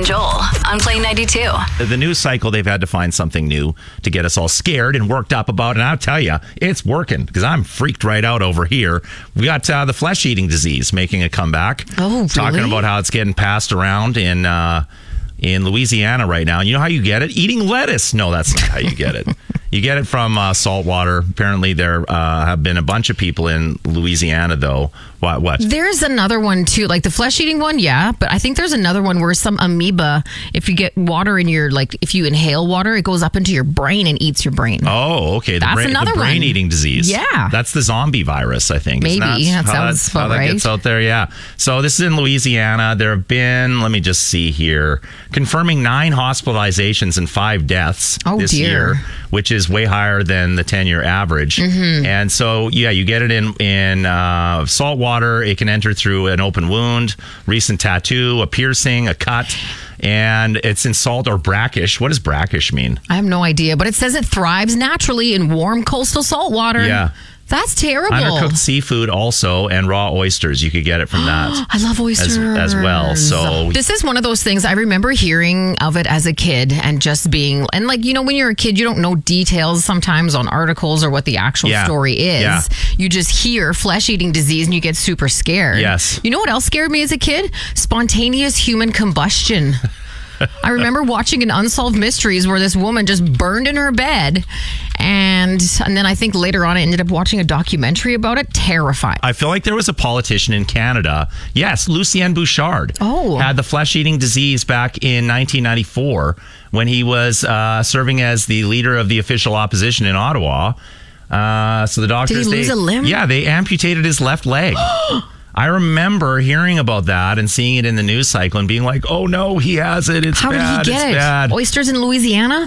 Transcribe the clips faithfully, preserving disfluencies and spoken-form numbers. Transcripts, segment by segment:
and Joel on Play ninety-two. The news cycle, they've had to find something new to get us all scared and worked up about. And I'll tell you, it's working because I'm freaked right out over here. We got uh, the flesh-eating disease making a comeback. Oh, really? Talking about how it's getting passed around in uh, in Louisiana right now. And you know how you get it? Eating lettuce. No, that's not how you get it. You get it from uh, salt water. Apparently, there uh, have been a bunch of people in Louisiana, though. What? What? There's another one, too. Like the flesh-eating one, yeah. But I think there's another one where some amoeba, if you get water in your, like, if you inhale water, it goes up into your brain and eats your brain. Oh, okay. The That's brain, another the one. brain-eating disease. Yeah. That's the zombie virus, I think. Maybe. Isn't That how sounds how about that right. gets out there, yeah. So this is in Louisiana. There have been, let me just see here, confirming nine hospitalizations and five deaths Oh, this dear. year, which is way higher than the ten-year average. Mm-hmm. And so, yeah, you get it in, in uh, salt water. It can enter through an open wound, recent tattoo, a piercing, a cut, and it's in salt or brackish. What does brackish mean? I have no idea, but it says it thrives naturally in warm coastal salt water. Yeah. That's terrible. Undercooked seafood also, and raw oysters. You could get it from that. I love oysters. As, as well. So this is one of those things I remember hearing of it as a kid and just being, and like, you know, when you're a kid, you don't know details sometimes on articles or what the actual Yeah. story is. Yeah. You just hear flesh-eating disease and you get super scared. Yes. You know what else scared me as a kid? Spontaneous human combustion. I remember watching an Unsolved Mysteries where this woman just burned in her bed. And and then I think later on I ended up watching a documentary about it. Terrifying. I feel like there was a politician in Canada. Yes, Lucien Bouchard. Oh. Had the flesh-eating disease back in nineteen ninety-four when he was uh, serving as the leader of the official opposition in Ottawa. Uh, so the doctors... Did he lose they, a limb? Yeah, they amputated his left leg. I remember hearing about that and seeing it in the news cycle and being like, oh no, he has it. It's How bad. did he get it's it? bad. Oysters in Louisiana?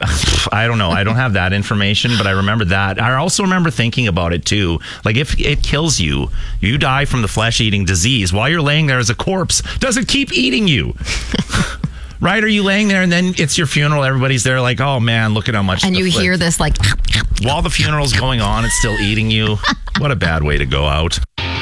I don't know. I don't have that information, but I remember that. I also remember thinking about it too. Like if it kills you, you die from the flesh-eating disease while you're laying there as a corpse. Does it keep eating you? Right? Are you laying there and then it's your funeral? Everybody's there like, oh man, look at how much. And the you fle- hear this like... While the funeral's going on, it's still eating you. What a bad way to go out.